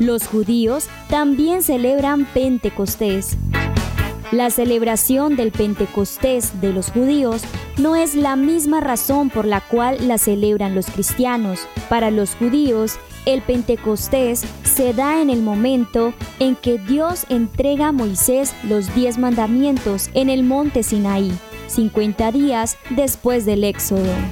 Los judíos también celebran Pentecostés. La celebración del Pentecostés de los judíos no es la misma razón por la cual la celebran los cristianos. Para los judíos, el Pentecostés se da en el momento en que Dios entrega a Moisés los 10 mandamientos en el monte Sinaí, 50 días después del Éxodo.